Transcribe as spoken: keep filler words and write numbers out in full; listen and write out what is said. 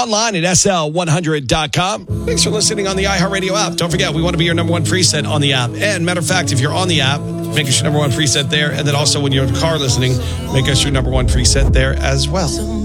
online at S L one hundred dot com. Thanks for listening on the iHeartRadio app. Don't forget, we want to be your number one preset on the app. And matter of fact, if you're on the app, make us your number one preset there. And then also when you're in the car listening, make us your number one preset there as well.